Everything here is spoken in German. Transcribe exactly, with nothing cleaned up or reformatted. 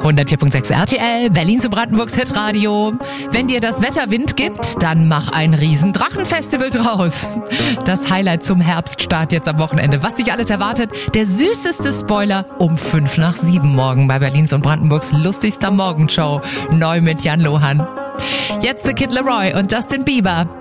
hundertvier Komma sechs R T L, Berlin zu Brandenburgs Hitradio. Wenn dir das Wetter Wind gibt, dann mach ein riesen Drachenfestival draus. Das Highlight zum Herbststart jetzt am Wochenende. Was dich alles erwartet, der süßeste Spoiler um fünf nach sieben morgen bei Berlins und Brandenburgs lustigster Morgenshow. Neu mit Jan Lohan. Jetzt The Kid Laroi und Justin Bieber.